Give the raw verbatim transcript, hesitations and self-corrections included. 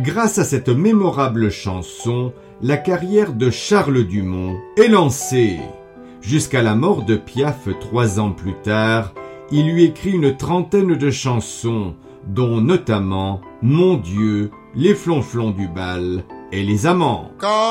Grâce à cette mémorable chanson, la carrière de Charles Dumont est lancée. Jusqu'à la mort de Piaf trois ans plus tard, il lui écrit une trentaine de chansons, dont notamment Mon Dieu, Les flonflons du bal et Les amants. Quand